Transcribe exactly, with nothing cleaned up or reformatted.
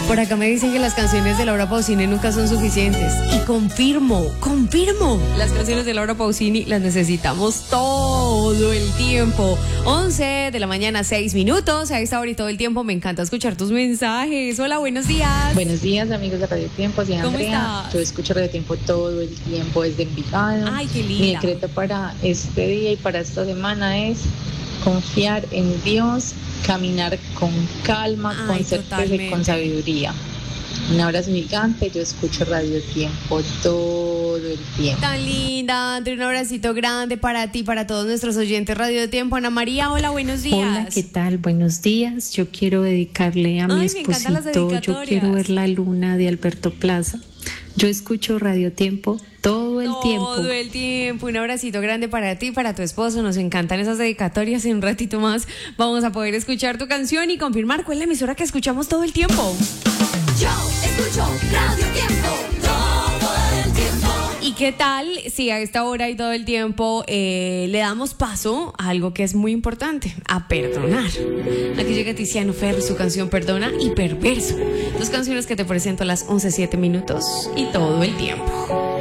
Por acá me dicen que las canciones de Laura Pausini nunca son suficientes. Y confirmo, confirmo. Las canciones de Laura Pausini las necesitamos todo el tiempo. once de la mañana, seis minutos. A esta hora y todo el tiempo me encanta escuchar tus mensajes. Hola, buenos días. Buenos días, amigos de Radio Tiempo. Soy ¿Cómo Andrea. estás? Yo escucho Radio Tiempo todo el tiempo desde Envigado. Ay, qué Mi linda. decreto para este día y para esta semana es confiar en Dios, caminar con calma, Ay, con certeza totalmente. y con sabiduría. Un abrazo gigante. Yo escucho Radio Tiempo todo el tiempo. Tan linda, Andrea, un abracito grande para ti, para todos nuestros oyentes Radio de Tiempo. Ana María, hola, buenos días. Hola, ¿qué tal? Buenos días. Yo quiero dedicarle a Ay, mi me encantan las esposito. Yo dedicatorias. quiero ver la luna de Alberto Plaza. Yo escucho Radio Tiempo todo el tiempo. Todo el tiempo. Un abracito grande para ti, para tu esposo. Nos encantan esas dedicatorias. En un ratito más vamos a poder escuchar tu canción y confirmar cuál es la emisora que escuchamos todo el tiempo. Yo escucho Radio Tiempo todo el tiempo. ¿Y qué tal si a esta hora y todo el tiempo eh, le damos paso a algo que es muy importante, a perdonar? Aquí llega Tiziano Ferro, su canción Perdona y Perverso. Dos canciones que te presento a las once siete minutos y todo el tiempo.